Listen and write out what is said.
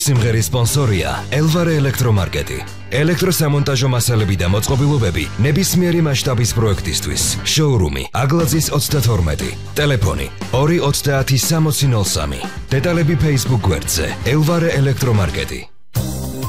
სიმღერის სპონსორია ელვარე ელექტრომარკეტი. ელექტროსამონტაჟო მასალები და მოწყობილობები ნებისმიერი მასშტაბის პროექტისთვის. შოურუმი აგლაძის 32. ტელეფონი 230 6003. დეტალები Facebook გვერდზე ელვარე ელექტრომარკეტი.